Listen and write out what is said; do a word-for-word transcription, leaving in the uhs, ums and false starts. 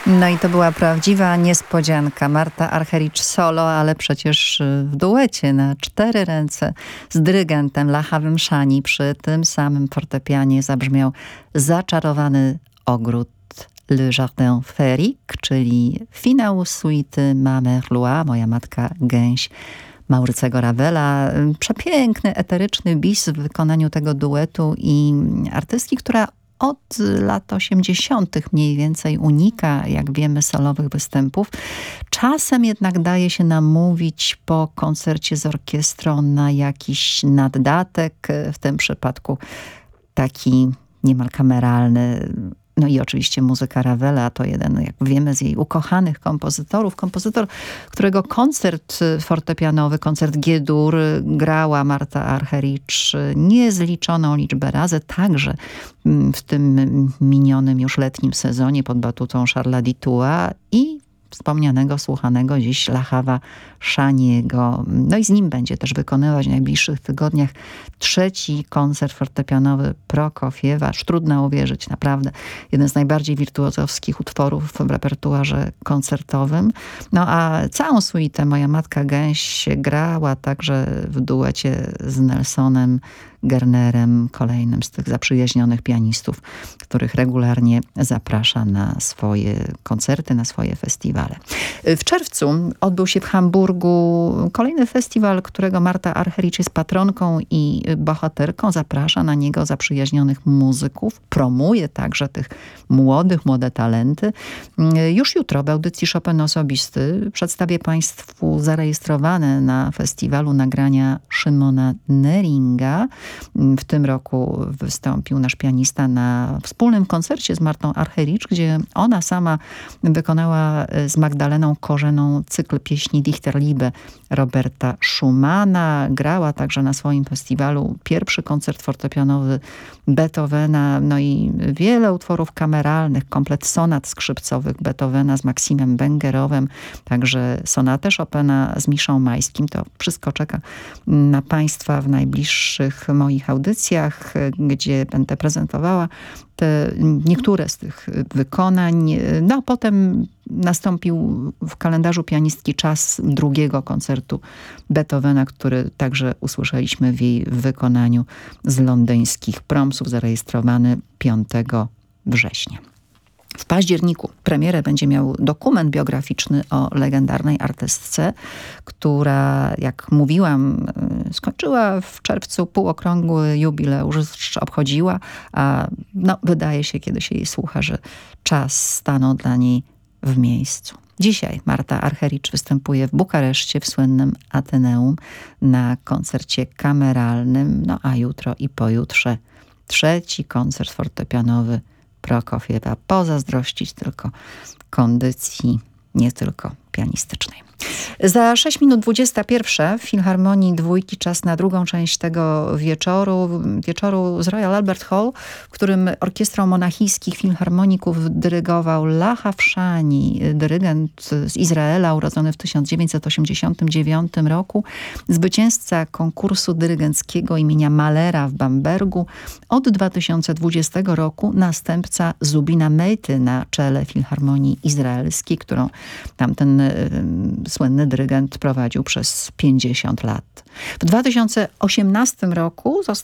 No i to była prawdziwa niespodzianka. Marta Argerich solo, ale przecież w duecie na cztery ręce z dyrygentem Lachavem Shani. Przy tym samym fortepianie zabrzmiał zaczarowany ogród Le Jardin Féerique, czyli finał suity Ma Mère Loi, Moja Matka Gęś, Maurycego Ravela. Przepiękny, eteryczny bis w wykonaniu tego duetu i artystki, która od lat osiemdziesiątych mniej więcej unika, jak wiemy, solowych występów. Czasem jednak daje się namówić po koncercie z orkiestrą na jakiś naddatek, w tym przypadku taki niemal kameralny. No i oczywiście muzyka Ravela to jeden, jak wiemy, z jej ukochanych kompozytorów. Kompozytor, którego koncert fortepianowy, koncert G-dur grała Marta Argerich niezliczoną liczbę razy, także w tym minionym już letnim sezonie pod batutą Charlesa Ditoua i wspomnianego, słuchanego dziś Lachava Shaniego. No i z nim będzie też wykonywać w najbliższych tygodniach trzeci koncert fortepianowy Prokofiewa. Aż trudno uwierzyć, naprawdę. Jeden z najbardziej wirtuozowskich utworów w repertuarze koncertowym. No a całą suitę Moja Matka Gęś grała także w duecie z Nelsonem Gernerem, kolejnym z tych zaprzyjaźnionych pianistów, których regularnie zaprasza na swoje koncerty, na swoje festiwale. W czerwcu odbył się w Hamburgu kolejny festiwal, którego Marta Argerich jest patronką i bohaterką. Zaprasza na niego zaprzyjaźnionych muzyków, promuje także tych młodych, młode talenty. Już jutro w audycji Chopin Osobisty przedstawię Państwu zarejestrowane na festiwalu nagrania Szymona Neringa. W tym roku wystąpił nasz pianista na wspólnym koncercie z Martą Argerich, gdzie ona sama wykonała z Magdaleną Korzeną cykl pieśni Dichterliebe Roberta Schumana. Grała także na swoim festiwalu pierwszy koncert fortepianowy Beethovena, no i wiele utworów kameralnych, komplet sonat skrzypcowych Beethovena z Maksimem Bengerowem, także sonatę Chopina z Miszą Majskim. To wszystko czeka na Państwa w najbliższych moich audycjach, gdzie będę prezentowała te niektóre z tych wykonań. No a potem nastąpił w kalendarzu pianistki czas drugiego koncertu Beethovena, który także usłyszeliśmy w jej wykonaniu z londyńskich promsów, zarejestrowany piątego września. W październiku premierę będzie miał dokument biograficzny o legendarnej artystce, która, jak mówiłam, skończyła w czerwcu półokrągły jubileusz, obchodziła, a no, wydaje się, kiedy się jej słucha, że czas stanął dla niej w miejscu. Dzisiaj Marta Argerich występuje w Bukareszcie, w słynnym Ateneum, na koncercie kameralnym, no a jutro i pojutrze trzeci koncert fortepianowy Prokofiewa. Pozazdrościć tylko kondycji nie tylko pianistycznej. Za sześć minut dwudziesta pierwsza w Filharmonii Dwójki czas na drugą część tego wieczoru, wieczoru z Royal Albert Hall, w którym orkiestrą monachijskich filharmoników dyrygował Lachav Shani, dyrygent z Izraela, urodzony w tysiąc dziewięćset osiemdziesiątym dziewiątym roku, zwycięzca konkursu dyrygenckiego imienia Mahlera w Bambergu. Od dwa tysiące dwudziestego roku następca Zubina Mehty na czele Filharmonii Izraelskiej, którą tamten słynny dyrygent prowadził przez pięćdziesiąt lat. W dwa tysiące osiemnastym roku został